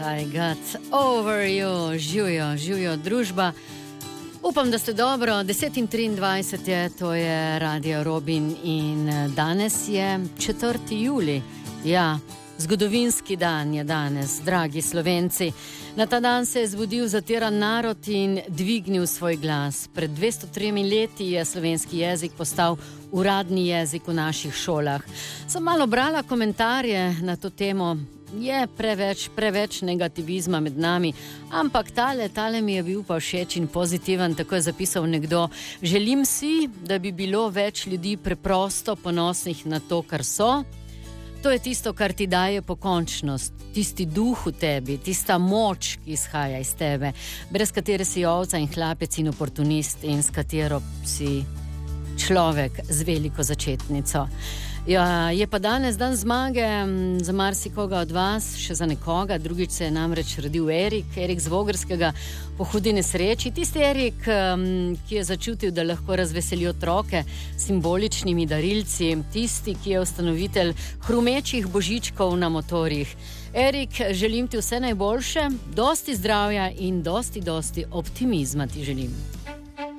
I got over you, živijo družba. Upam, da ste dobro. 10:23 je, to je Radio Robin in danes je 4. julij. Ja, zgodovinski dan je danes, dragi Slovenci. Na ta dan se je zbudil zatiran narod in dvignil svoj glas. Pred 203 leti je slovenski jezik postal uradni jezik v naših šolah. Sem malo brala komentarje na to temo. Je preveč negativizma med nami, ampak tale mi je bil pa všeč in pozitiven, tako je zapisal nekdo. Želim si, da bi bilo več ljudi preprosto ponosnih na to, kar so. To je tisto, kar ti daje pokončnost, tisti duh v tebi, tista moč, ki izhaja iz tebe, brez katere si ovca in hlapec in oportunist in s katero si človek z veliko začetnico. Ja, je pa danes dan zmage za marsikoga od vas, še za nekoga. Drugič se je namreč rodil Erik z Vogrskega po hudi nesreči. Tisti Erik, ki je začutil, da lahko razveseli otroke s simboličnimi darilci. Tisti, ki je ustanovitelj hrumečih božičkov na motorjih. Erik, želim ti vse najboljše, dosti zdravja in dosti optimizma ti želim.